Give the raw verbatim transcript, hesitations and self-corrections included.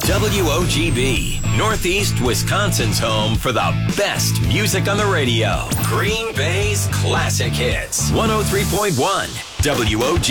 W O G B, Northeast Wisconsin's home for the best music on the radio. Green Bay's classic hits. one oh three point one W O G B.